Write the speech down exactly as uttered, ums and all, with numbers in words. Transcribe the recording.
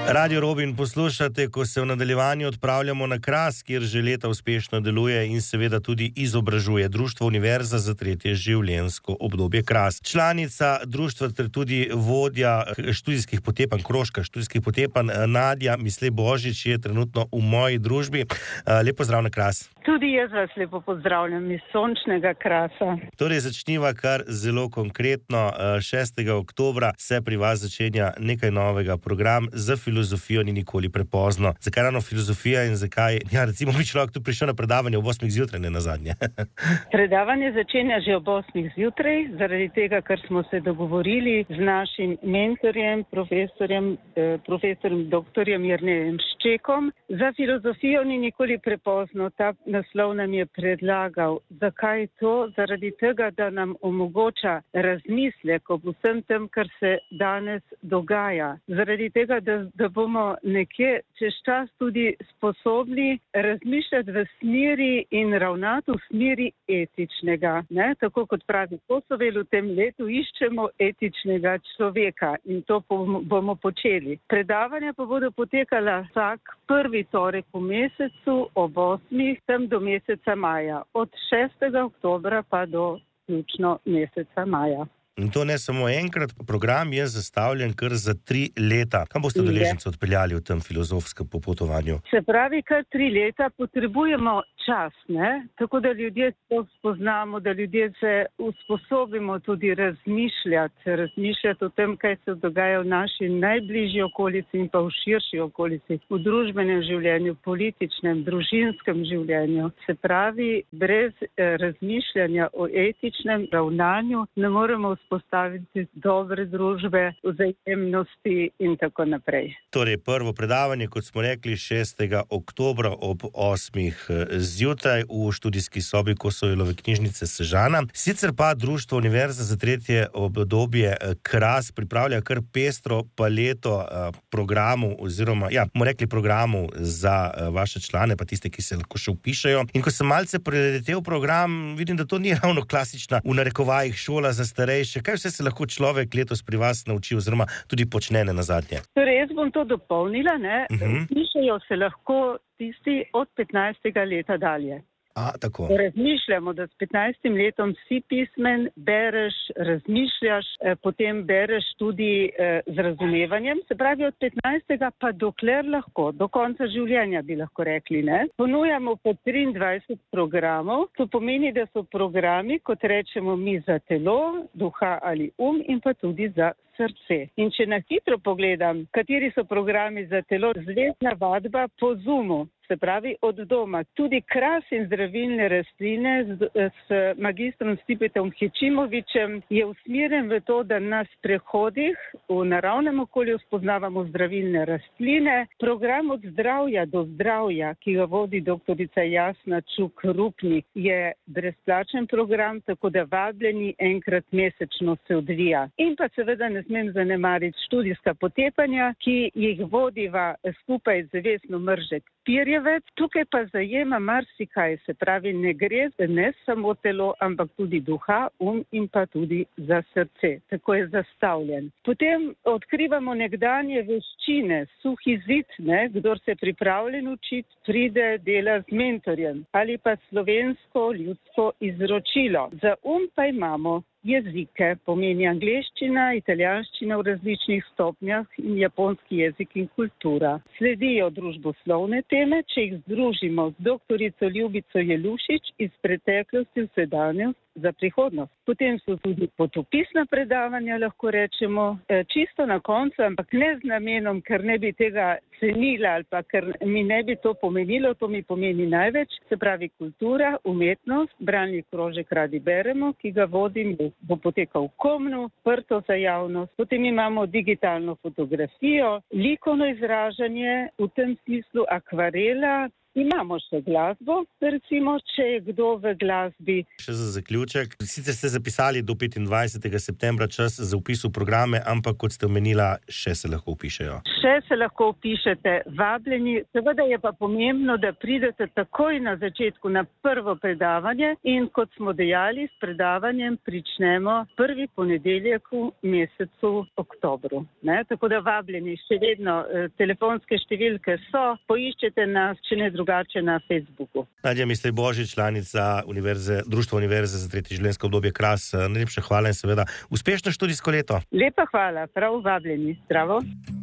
Radio Robin poslušate, ko se v nadaljevanju odpravljamo na Kras, kjer že leta uspešno deluje in seveda tudi izobražuje Društvo Univerza za tretje življenjsko obdobje Kras. Članica društva ter tudi vodja študijskih potepanj, krožka študijskih potepanj Nadja Mislej Božič je trenutno v moji družbi. Lep pozdrav na Kras. Tudi jaz vas lepo pozdravljam iz sončnega Krasa. Torej začniva kar zelo konkretno. šestega oktobra se pri vas začenja nekaj novega. Program Za filozofijo ni nikoli prepozno. Zakaj ravno filozofija in zakaj, ja, recimo bi človek tu prišel na predavanje ob osmih zjutraj, ne nazadnje? Predavanje začenja že ob osmih zjutraj, zaradi tega, ker smo se dogovorili z našim mentorjem, profesorjem, eh, profesorjem doktorjem Jernejem Ščekom. Za filozofijo ni nikoli prepozno. Ta naslov nam je predlagal. Zakaj to? Zaradi tega, da nam omogoča razmislek ob vsem tem, kar se danes dogaja. Zaradi tega, da, da bomo nekje čez čas tudi sposobni razmišljati v smeri in ravnati v smeri etičnega. Ne? Tako kot pravi Kosovel, v tem letu iščemo etičnega človeka in to bomo počeli. Predavanja pa bodo potekala vsak prvi torek v mesecu ob osmih, tem do meseca maja. Od šestega oktobra pa do vključno meseca maja. In to ne samo enkrat, program je zastavljen kar za tri leta. Kam boste udeleženci odpeljali v tem filozofskem popotovanju? Se pravi, kar tri leta potrebujemo čas, ne? Tako da ljudje to spoznamo, da ljudje se usposobimo tudi razmišljati, razmišljati o tem, kaj se dogaja v naši najbližji okolici in pa v širši okolici, v družbenem življenju, političnem, družinskem življenju. Se pravi, brez eh, razmišljanja o etičnem ravnanju ne moremo postaviti dobre družbe, vzajemnosti in tako naprej. Torej, prvo predavanje, kot smo rekli, šestega oktobra ob osmih zjutraj v študijski sobi Kosovelove knjižnice Sežana. Sicer pa Društvo Univerza za tretje obdobje Kras pripravlja kar pestro paleto programov oziroma, ja, bomo rekli programov za vaše člane, pa tiste, ki se lahko še vpišejo. In ko sem malce preletel program, vidim, da to ni ravno klasična v narekovajih šola za starejše. Kaj vse se lahko človek letos pri vas nauči oziroma tudi počne ne nazadnje? Torej, jaz bom to dopolnila, ne? Uh-huh. Pišejo se lahko tisti od petnajstega leta dalje. A, tako. Razmišljamo, da s petnajstim letom si pismen, bereš, razmišljaš, eh, potem bereš tudi eh, z razumevanjem. Se pravi, od petnajstega pa dokler lahko, do konca življenja bi lahko rekli, ne? Ponujamo po triindvajset programov. To pomeni, da so programi, kot rečemo mi, za telo, duha ali um in pa tudi za srce. In če na hitro pogledam, kateri so programi za telo, zvezna vadba po Zoomu. Se pravi, od doma. Tudi Kras in zdravilne rastline z, s magistrom Stipetom Hečimovičem je usmerjen v to, da na sprehodih v naravnem okolju spoznavamo zdravilne rastline. Program od zdravja do zdravja, ki ga vodi doktorica Jasna Čuk-Rupnik, je brezplačen program, tako da vabljeni enkrat mesečno se odvija. In pa seveda ne smem zanemariti študijska potepanja, ki jih vodiva skupaj z Vesno Mržek Pirjevec. Tukaj pa zajema marsikaj, se pravi, ne gre ne samo telo, ampak tudi duha, um in pa tudi za srce. Tako je zastavljen. Potem odkrivamo nekdanje veščine, suhi zid, ne, kdor se pripravljen učiti, pride dela z mentorjem ali pa slovensko ljudsko izročilo. Za um pa imamo jezike, pomeni angleščina, italijanščina v različnih stopnjah in japonski jezik in kultura. Sledijo družboslovne teme, če jih združimo z doktorico Ljubico Jelušič iz preteklosti v sedanjost za prihodnost. Potem so tudi potopisna predavanja, lahko rečemo, čisto na koncu, ampak ne z namenom, ker ne bi tega cenila ali pa ker mi ne bi to pomenilo, to mi pomeni največ, se pravi kultura, umetnost, bralni krožek Radi beremo, ki ga vodim, bo potekal v Komnu, prto za javnost. Potem imamo digitalno fotografijo, likovno izražanje, v tem smislu akvarela. Imamo še glasbo, recimo, če je kdo v glasbi. Še za zaključek. Sicer ste zapisali do petindvajsetega septembra čas za vpis v programe, ampak kot ste omenila, še se lahko vpišejo. Še Še se lahko upišete vabljeni, seveda je pa pomembno, da pridete takoj na začetku na prvo predavanje in kot smo dejali, s predavanjem pričnemo prvi ponedeljek v mesecu oktobru. Ne? Tako da vabljeni še vedno, eh, telefonske številke so, poiščete nas, če ne drugače na Facebooku. Nadja Mislej Božič, članica univerze, Društva Univerze za tretje življenjsko obdobje Kras. Najlepša hvala in seveda uspešno študijsko leto. Lepa hvala, prav vabljeni. Zdravo.